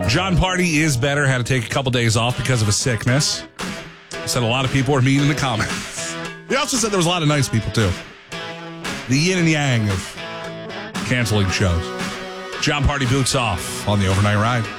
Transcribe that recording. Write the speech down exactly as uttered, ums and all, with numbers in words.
John Party is better. Had to take a couple days off because of a sickness. Said a lot of people were mean in the comments. He also said there was a lot of nice people, too. The yin and yang of canceling shows. John Party boots off on the overnight ride.